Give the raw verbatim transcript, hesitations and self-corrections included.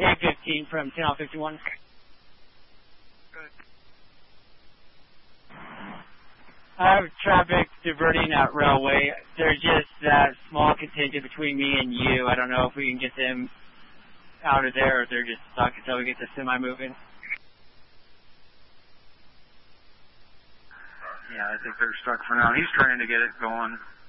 eight fifteen from Channel fifty-one. Good. I have traffic diverting at Railway. There's just that small contingent between me and you. I don't know if we can get them out of there or if they're just stuck until we get the semi moving. Yeah, I think they're stuck for now. He's trying to get it going.